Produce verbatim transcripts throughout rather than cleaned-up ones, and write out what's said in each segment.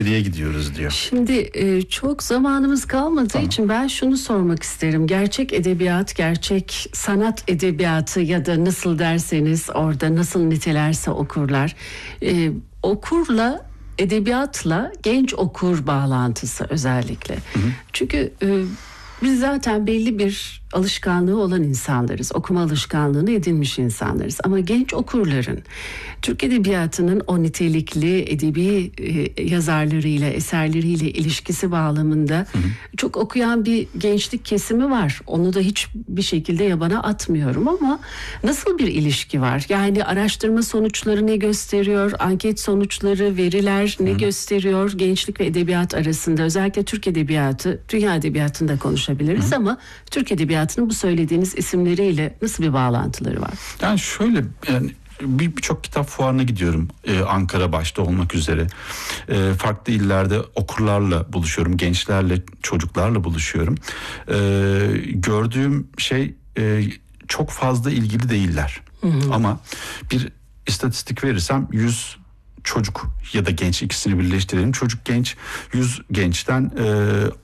Nereye gidiyoruz diyor. Şimdi e, çok zamanımız kalmadığı tamam. için ben şunu sormak isterim. Gerçek edebiyat, gerçek sanat edebiyatı ya da nasıl derseniz orada nasıl nitelerse okurlar. E, okurla, edebiyatla genç okur bağlantısı özellikle. Hı hı. Çünkü e, biz zaten belli bir alışkanlığı olan insanlarız. Okuma alışkanlığını edinmiş insanlarız. Ama genç okurların Türk Edebiyatı'nın o nitelikli edebi e, yazarlarıyla, eserleriyle ilişkisi bağlamında hı hı. çok okuyan bir gençlik kesimi var. Onu da hiçbir şekilde yabana atmıyorum ama nasıl bir ilişki var? Yani araştırma sonuçları ne gösteriyor? Anket sonuçları, veriler ne hı. gösteriyor? Gençlik ve edebiyat arasında özellikle Türk Edebiyatı, dünya edebiyatında konuşabiliriz hı. ama Türk Edebiyatı bu söylediğiniz isimleriyle nasıl bir bağlantıları var? Yani şöyle, yani birçok kitap fuarına gidiyorum, ee, Ankara başta olmak üzere. Ee, farklı illerde okurlarla buluşuyorum, gençlerle, çocuklarla buluşuyorum. Ee, gördüğüm şey e, çok fazla ilgili değiller. Hı hı. Ama bir istatistik verirsem yüz çocuk ya da genç, ikisini birleştirelim. Çocuk genç, yüz gençten E,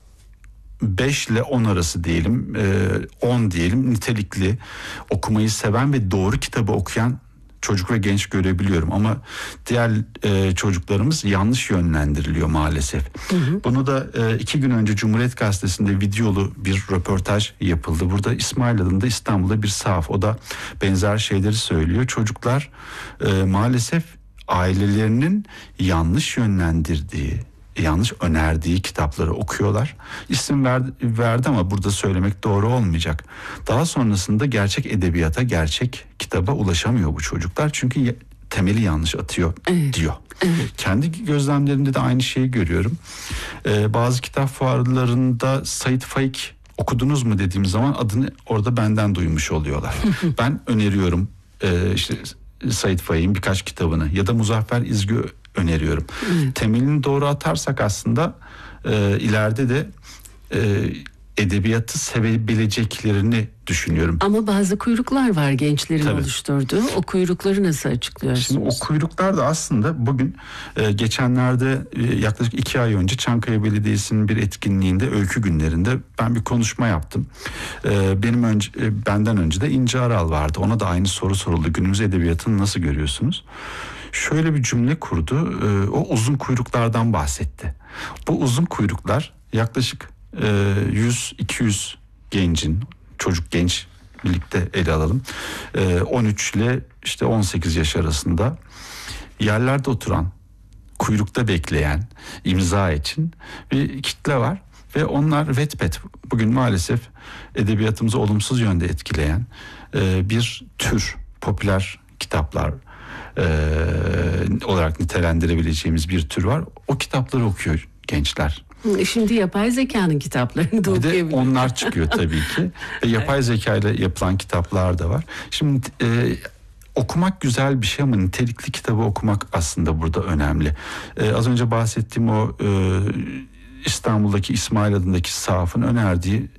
beş ile on arası diyelim, on diyelim, nitelikli, okumayı seven ve doğru kitabı okuyan çocuk ve genç görebiliyorum. Ama diğer e, çocuklarımız yanlış yönlendiriliyor maalesef. Hı hı. Bunu da e, iki gün önce Cumhuriyet Gazetesi'nde videolu bir röportaj yapıldı. Burada İsmail adında İstanbul'da bir sahaf, o da benzer şeyleri söylüyor. Çocuklar e, maalesef ailelerinin yanlış yönlendirdiği, yanlış önerdiği kitapları okuyorlar. İsim verdi, verdi ama burada söylemek doğru olmayacak. Daha sonrasında gerçek edebiyata, gerçek kitaba ulaşamıyor bu çocuklar. Çünkü temeli yanlış atıyor evet. diyor. Evet. Kendi gözlemlerimde de aynı şeyi görüyorum. Ee, bazı kitap fuarlarında Sait Faik okudunuz mu dediğim zaman adını orada benden duymuş oluyorlar. Ben öneriyorum e, işte Sait Faik'in birkaç kitabını ya da Muzaffer İzgü öneriyorum. Evet. Temelini doğru atarsak aslında e, ileride de e, edebiyatı sevebileceklerini düşünüyorum. Ama bazı kuyruklar var gençlerin Tabii. oluşturduğu. O kuyrukları nasıl açıklıyorsunuz? Şimdi o kuyruklar da aslında bugün e, geçenlerde e, yaklaşık iki ay önce Çankaya Belediyesi'nin bir etkinliğinde, öykü günlerinde ben bir konuşma yaptım. E, benim önce e, benden önce de İnce Aral vardı. Ona da aynı soru soruldu. Günümüz edebiyatını nasıl görüyorsunuz? Şöyle bir cümle kurdu. E, o uzun kuyruklardan bahsetti. Bu uzun kuyruklar yaklaşık e, yüz iki yüz gencin, çocuk genç birlikte ele alalım. E, on üç ile işte on sekiz yaş arasında yerlerde oturan, kuyrukta bekleyen, imza için bir kitle var. Ve onlar Wattpad, bugün maalesef edebiyatımızı olumsuz yönde etkileyen e, bir tür, popüler kitaplar e, olarak nitelendirebileceğimiz bir tür var. O kitapları okuyor gençler. Şimdi yapay zekanın kitaplarını da okuyabiliyor. Bir de onlar çıkıyor tabii ki. Ve yapay zeka ile yapılan kitaplar da var. Şimdi e, okumak güzel bir şey ama nitelikli kitabı okumak aslında burada önemli. E, az önce bahsettiğim o e, İstanbul'daki İsmail adındaki sahafın önerdiği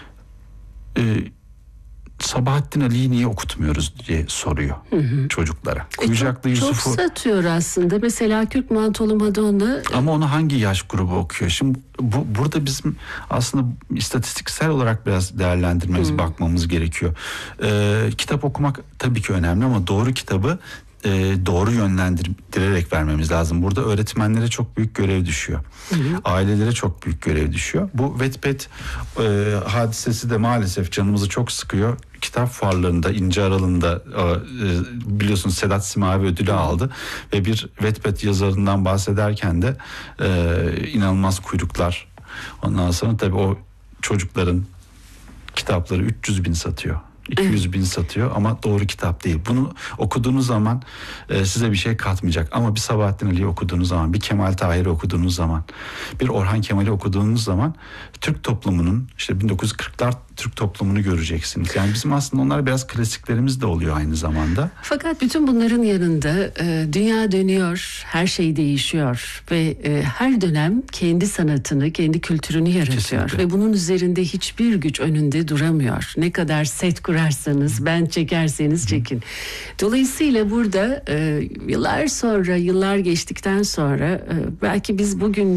e, Sabahattin Ali'yi niye okutmuyoruz diye soruyor hı hı. çocuklara. Kuyucaklı e çok, Yusuf'u... Çok satıyor aslında. Mesela Kürk Mantolu Madonna... Ama onu hangi yaş grubu okuyor? Şimdi bu, burada bizim aslında istatistiksel olarak biraz değerlendirmemiz, hı. bakmamız gerekiyor. Ee, kitap okumak tabii ki önemli ama doğru kitabı e, doğru yönlendirerek vermemiz lazım. Burada öğretmenlere çok büyük görev düşüyor. Hı hı. Ailelere çok büyük görev düşüyor. Bu Wattpad e, hadisesi de maalesef canımızı çok sıkıyor. Kitap fuarlarında, İnce Aral'ın da e, biliyorsunuz Sedat Simavi ödülü aldı ve bir Wattpad yazarından bahsederken de e, inanılmaz kuyruklar. Ondan sonra tabii o çocukların kitapları üç yüz bin satıyor. iki yüz bin satıyor ama doğru kitap değil. Bunu okuduğunuz zaman e, size bir şey katmayacak. Ama bir Sabahattin Ali'yi okuduğunuz zaman, bir Kemal Tahir'i okuduğunuz zaman, bir Orhan Kemal'i okuduğunuz zaman Türk toplumunun işte bin dokuz yüz kırklar Türk toplumunu göreceksiniz. Yani bizim aslında onlar biraz klasiklerimiz de oluyor aynı zamanda. Fakat bütün bunların yanında e, dünya dönüyor, her şey değişiyor ve e, her dönem kendi sanatını, kendi kültürünü yaratıyor. Kesinlikle. Ve bunun üzerinde hiçbir güç önünde duramıyor. Ne kadar set kurarsanız, band çekerseniz çekin. Dolayısıyla burada e, yıllar sonra, yıllar geçtikten sonra e, belki biz bugün